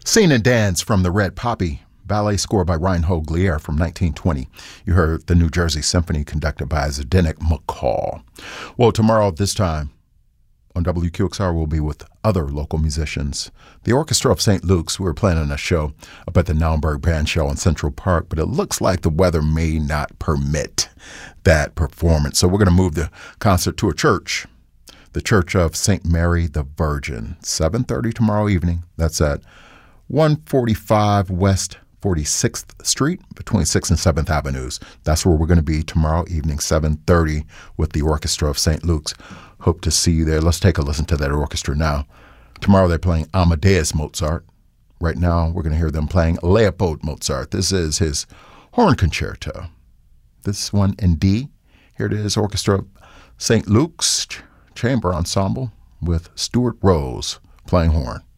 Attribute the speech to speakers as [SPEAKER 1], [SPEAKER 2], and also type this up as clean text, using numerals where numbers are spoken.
[SPEAKER 1] Scene and Dance from the Red Poppy, ballet score by Reinhold Glier from 1920. You heard the New Jersey Symphony conducted by Zdeněk McCall. Well, tomorrow at this time on WQXR we'll be with other local musicians. The Orchestra of St. Luke's, we're planning a show up at the Naumburg Band Shell in Central Park, but it looks like the weather may not permit that performance. So we're going to move the concert to a church, the Church of St. Mary the Virgin, 7:30 tomorrow evening. That's at 145 West 46th Street between 6th and 7th Avenues. That's where we're going to be tomorrow evening, 7:30, with the Orchestra of St. Luke's. Hope to see you there. Let's take a listen to that orchestra now. Tomorrow they're playing Amadeus Mozart. Right now we're going to hear them playing Leopold Mozart. This is his horn concerto. This one in D. Here it is, Orchestra of St. Luke's Chamber Ensemble with Stuart Rose playing horn.